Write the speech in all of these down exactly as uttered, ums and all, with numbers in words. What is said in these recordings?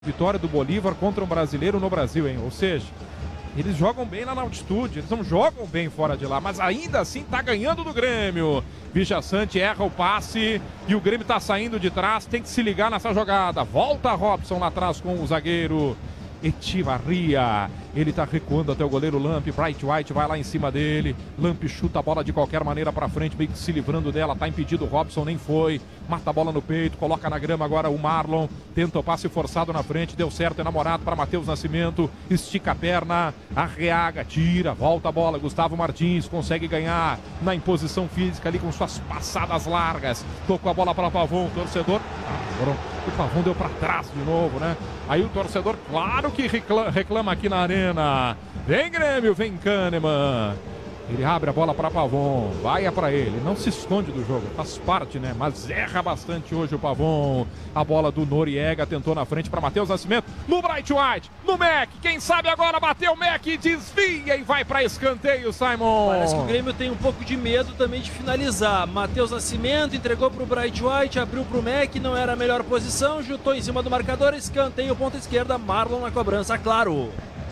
Vitória do Bolívar contra um brasileiro no Brasil, hein? Ou seja, eles jogam bem lá na altitude, eles não jogam bem fora de lá, mas ainda assim tá ganhando do Grêmio. Vijaçante erra o passe e o Grêmio tá saindo de trás, tem que se ligar nessa jogada. Volta Robson lá atrás com o zagueiro Echevarria. Ele tá recuando até o goleiro Lamp. Bright White vai lá em cima dele. Lamp chuta a bola de qualquer maneira pra frente, meio que se livrando dela. Tá impedido, o Robson nem foi. Mata a bola no peito, coloca na grama agora o Marlon. Tenta o passe forçado na frente, deu certo, é namorado para Matheus Nascimento. Estica a perna, Arreaga, tira, volta a bola. Gustavo Martins consegue ganhar na imposição física ali com suas passadas largas. Tocou a bola para Pavon, torcedor. Ah, o Pavon deu para trás de novo, né? Aí o torcedor, claro que reclama, reclama aqui na arena. Vem Grêmio, vem Kahneman. Ele abre a bola para Pavon, vai é para ele, não se esconde do jogo, faz parte, né? Mas erra bastante hoje o Pavon. A bola do Noriega tentou na frente para Matheus Nascimento, no Bright White, no Mac, quem sabe agora bateu o Mac, desvia e vai para escanteio, Simon. Parece que o Grêmio tem um pouco de medo também de finalizar. Matheus Nascimento entregou para o Bright White, abriu para o Mac, não era a melhor posição, chutou em cima do marcador, escanteio, ponta esquerda, Marlon na cobrança, claro.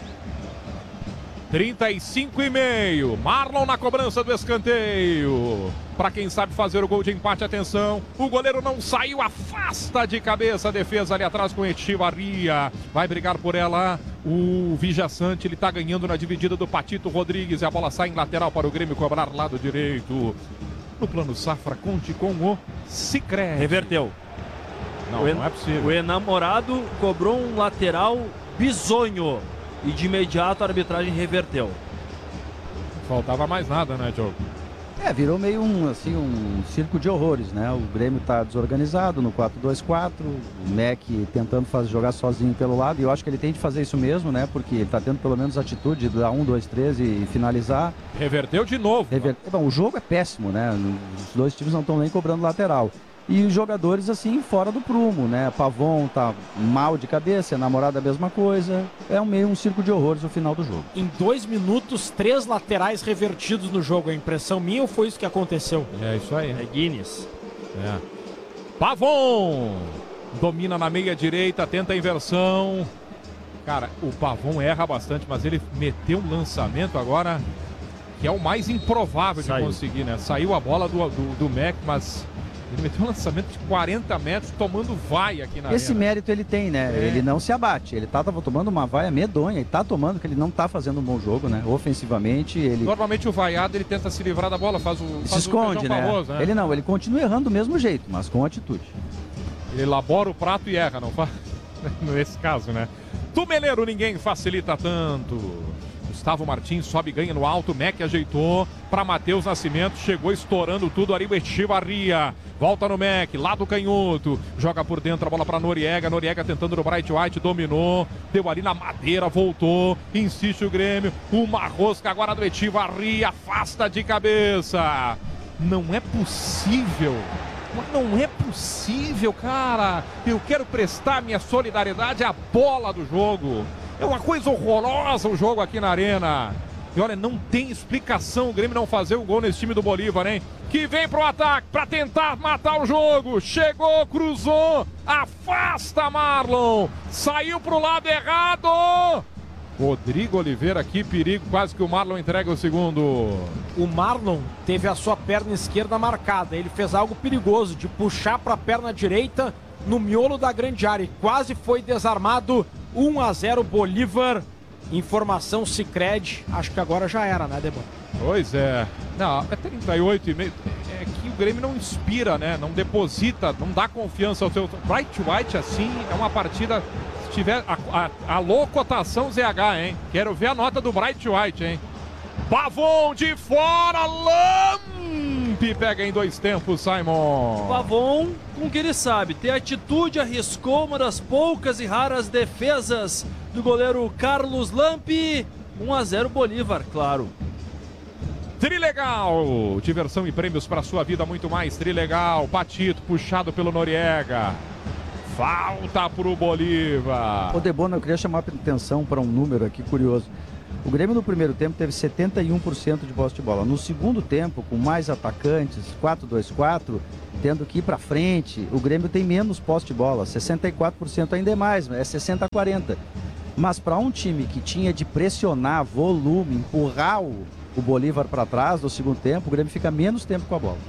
trinta e cinco e meio, Marlon na cobrança do escanteio. Para quem sabe fazer o gol de empate, atenção. O goleiro não saiu, afasta de cabeça a defesa ali atrás com Echevarria. Vai brigar por ela o Vijaçante, ele tá ganhando na dividida do Patito Rodrigues. E a bola sai em lateral para o Grêmio cobrar lado direito. No plano Safra, conte com o Sicredi. Reverteu. Não, o não é possível. O enamorado cobrou um lateral bizonho. E de imediato a arbitragem reverteu. Faltava mais nada, né, Diogo? É, virou meio um, assim, um circo de horrores, né? O Grêmio tá desorganizado no quatro dois quatro, o Mac tentando fazer, jogar sozinho pelo lado, e eu acho que ele tem de fazer isso mesmo, né? Porque ele tá tendo pelo menos a atitude de dar um, dois, três e finalizar. Reverteu de novo. Rever... Bom, o jogo é péssimo, né? Os dois times não estão nem cobrando lateral. E os jogadores, assim, fora do prumo, né? Pavon tá mal de cabeça, a namorada a mesma coisa. É um meio um circo de horrores no final do jogo. Em dois minutos, três laterais revertidos no jogo. A impressão minha ou foi isso que aconteceu? É isso aí. É Guinness. É. Pavon domina na meia direita, tenta a inversão. Cara, o Pavon erra bastante, mas ele meteu um lançamento agora que é o mais improvável de Saiu. conseguir, né? Saiu a bola do, do, do Mac, mas... ele meteu um lançamento de quarenta metros, tomando vaia aqui na Esse arena. mérito ele tem, né? É. Ele não se abate. Ele tá, tava tomando uma vaia medonha e tá tomando, que ele não tá fazendo um bom jogo, né? Ofensivamente, ele... Normalmente o vaiado, ele tenta se livrar da bola, faz o faz se esconde, o né? famoso, né? Ele não, ele continua errando do mesmo jeito, mas com atitude. Ele elabora o prato e erra, não faz? Nesse caso, né? Tumeleiro, ninguém facilita tanto. Gustavo Martins sobe e ganha no alto. Mac ajeitou para Matheus Nascimento. Chegou estourando tudo ali o Echevarria. Volta no Mac, lado canhoto. Joga por dentro a bola para Noriega. Noriega tentando no Bright White. Dominou. Deu ali na madeira. Voltou. Insiste o Grêmio. Uma rosca agora do Echevarria. Afasta de cabeça. Não é possível. Não é possível, cara. Eu quero prestar minha solidariedade à bola do jogo. É uma coisa horrorosa o jogo aqui na arena. E olha, não tem explicação o Grêmio não fazer o gol nesse time do Bolívar, hein? Que vem pro ataque para tentar matar o jogo. Chegou, cruzou, afasta Marlon. Saiu pro lado errado. Rodrigo Oliveira, que perigo, quase que o Marlon entrega o segundo. O Marlon teve a sua perna esquerda marcada. Ele fez algo perigoso de puxar para a perna direita no miolo da grande área. E quase foi desarmado. um a zero Bolívar. Informação Sicredi. Acho que agora já era, né, Debon? Pois é. Não, é trinta e oito e meio. É que o Grêmio não inspira, né? Não deposita, não dá confiança ao seu... Bright White, assim, é uma partida... Se tiver... A, a, alô, cotação Z H, hein? Quero ver a nota do Bright White, hein? Pavon de fora, Lamp pega em dois tempos, Simon. Pavon, com o que ele sabe, ter atitude, arriscou uma das poucas e raras defesas do goleiro Carlos Lamp. um a zero Bolívar, claro. Trilegal, diversão e prêmios para sua vida, muito mais. Trilegal, Patito puxado pelo Noriega. Falta pro Bolívar. Ô Debona, eu queria chamar a atenção para um número aqui curioso. O Grêmio no primeiro tempo teve setenta e um por cento de posse de bola. No segundo tempo, com mais atacantes, quatro dois quatro, tendo que ir para frente, o Grêmio tem menos posse de bola, sessenta e quatro por cento ainda é mais, é sessenta a quarenta. Mas para um time que tinha de pressionar, volume, empurrar o, o Bolívar para trás no segundo tempo, o Grêmio fica menos tempo com a bola.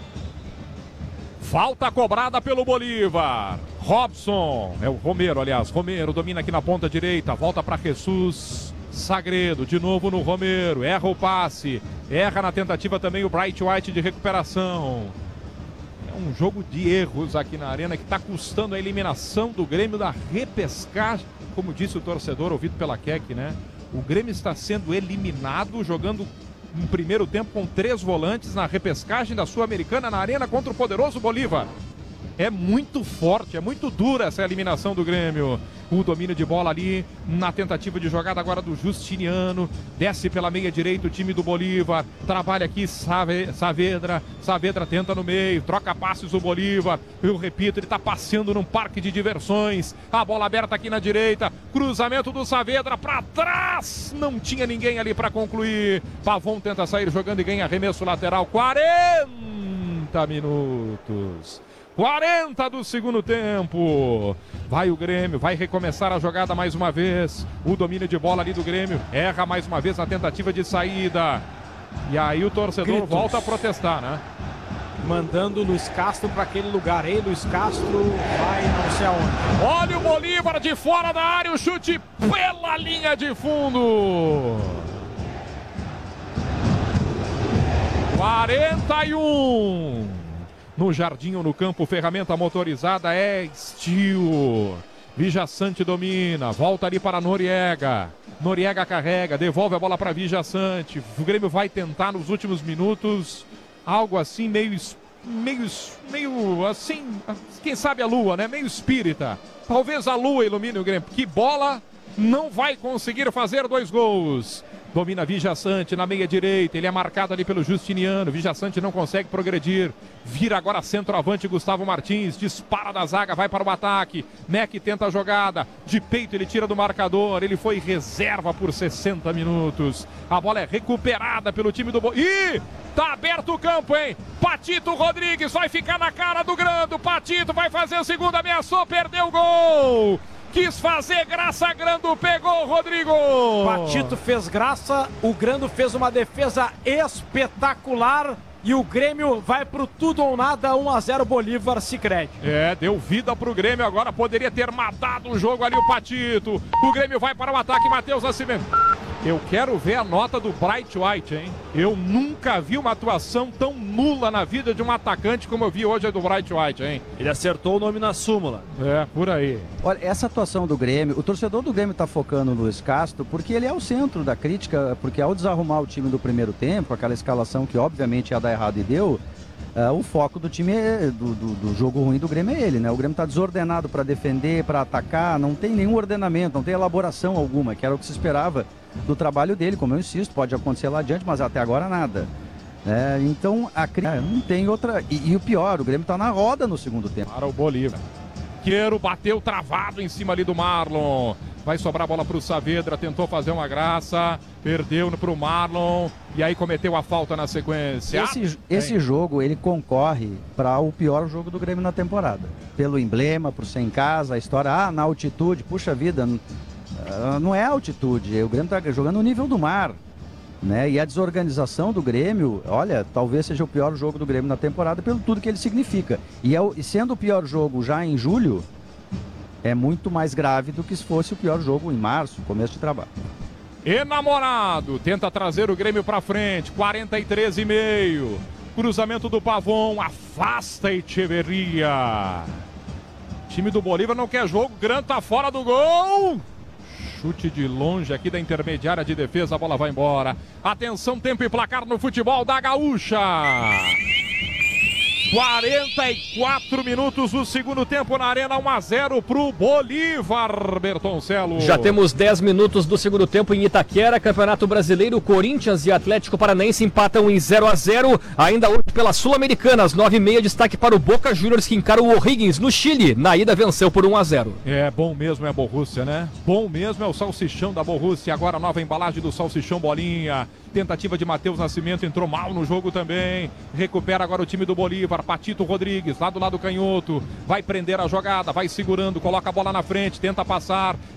Falta cobrada pelo Bolívar. Robson, é o Romero, aliás, Romero domina aqui na ponta direita, volta para Jesus Sagredo, de novo no Romero, erra o passe, erra na tentativa também o Bright White de recuperação. É um jogo de erros aqui na arena que está custando a eliminação do Grêmio da repescagem, como disse o torcedor ouvido pela Keck, né? O Grêmio está sendo eliminado jogando um primeiro tempo com três volantes na repescagem da Sul-Americana na arena contra o poderoso Bolívar. É muito forte, é muito dura essa eliminação do Grêmio. O domínio de bola ali na tentativa de jogada agora do Justiniano. Desce pela meia direita o time do Bolívar. Trabalha aqui Save, Saavedra. Saavedra tenta no meio, troca passes o Bolívar. Eu repito, ele está passeando num parque de diversões. A bola aberta aqui na direita. Cruzamento do Saavedra para trás. Não tinha ninguém ali para concluir. Pavon tenta sair jogando e ganha arremesso lateral. quarenta minutos. quarenta do segundo tempo. Vai o Grêmio, vai recomeçar a jogada mais uma vez. O domínio de bola ali do Grêmio. Erra mais uma vez na tentativa de saída. E aí o torcedor Gritos. volta a protestar, né? Mandando o Luiz Castro para aquele lugar. Ei, Luiz Castro, vai não sei aonde. Olha o Bolívar de fora da área. O chute pela linha de fundo. quarenta e um. No jardim ou no campo, ferramenta motorizada é Steel. Vijaçante domina, volta ali para Noriega. Noriega carrega, devolve a bola para Vijaçante. O Grêmio vai tentar nos últimos minutos algo assim meio, meio, meio assim, quem sabe a lua, né? Meio espírita. Talvez a lua ilumine o Grêmio. Que bola não vai conseguir fazer dois gols. Domina Vijaçante na meia direita, ele é marcado ali pelo Justiniano, Vijaçante não consegue progredir, vira agora centroavante Gustavo Martins, dispara da zaga, vai para o ataque, Mac tenta a jogada, de peito ele tira do marcador, ele foi reserva por sessenta minutos, a bola é recuperada pelo time do... Bo... Ih, tá aberto o campo, hein? Patito Rodrigues vai ficar na cara do Grando, Patito vai fazer a segunda, ameaçou, perdeu o gol! Quis fazer graça, Grando pegou, Rodrigo. Patito fez graça, o Grando fez uma defesa espetacular e o Grêmio vai pro tudo ou nada, um a zero Bolívar, Sicredi. É, deu vida pro Grêmio, agora poderia ter matado o jogo ali o Patito. O Grêmio vai para o ataque, Matheus Nascimento. Eu quero ver a nota do Bright White, hein? Eu nunca vi uma atuação tão nula na vida de um atacante como eu vi hoje a do Bright White, hein? Ele acertou o nome na súmula. É, por aí. Olha, essa atuação do Grêmio, o torcedor do Grêmio tá focando no Luiz Castro porque ele é o centro da crítica, porque ao desarrumar o time do primeiro tempo, aquela escalação que obviamente ia dar errado e deu, uh, o foco do time, é, do, do, do jogo ruim do Grêmio é ele, né? O Grêmio tá desordenado para defender, para atacar, não tem nenhum ordenamento, não tem elaboração alguma, que era o que se esperava do trabalho dele, como eu insisto, pode acontecer lá adiante, mas até agora nada. É, então, a crítica não tem outra... E, e o pior, o Grêmio tá na roda no segundo tempo. Para o Bolívar. Queiro bateu travado em cima ali do Marlon. Vai sobrar a bola para o Saavedra, tentou fazer uma graça, perdeu para o Marlon e aí cometeu a falta na sequência. Esse, esse jogo, ele concorre para o pior jogo do Grêmio na temporada. Pelo emblema, por ser em casa, a história, ah, na altitude, puxa vida... Uh, não é altitude, o Grêmio está jogando no nível do mar, né? E a desorganização do Grêmio, olha, talvez seja o pior jogo do Grêmio na temporada pelo tudo que ele significa. E, é o, e sendo o pior jogo já em julho, é muito mais grave do que se fosse o pior jogo em março, começo de trabalho. Enamorado, tenta trazer o Grêmio para frente, quarenta e três e meio. Cruzamento do Pavon, afasta Echeverria. Time do Bolívar não quer jogo, Grant tá fora do gol. Chute de longe aqui da intermediária de defesa, a bola vai embora. Atenção, tempo e placar no futebol da Gaúcha. quarenta e quatro minutos do segundo tempo na Arena, um a zero pro Bolívar, Bertoncello. Já temos dez minutos do segundo tempo em Itaquera, Campeonato Brasileiro, Corinthians e Atlético Paranaense empatam em zero a zero, ainda hoje pela Sul-Americana, às nove e meia, destaque para o Boca Juniors que encara o O'Higgins no Chile, na ida venceu por um a zero. É, bom mesmo é a Borussia, né? Bom mesmo é o salsichão da Borussia, agora a nova embalagem do salsichão Bolinha, tentativa de Matheus Nascimento, entrou mal no jogo também, recupera agora o time do Bolívar, Patito Rodrigues, lá do lado canhoto, vai prender a jogada, vai segurando, coloca a bola na frente, tenta passar,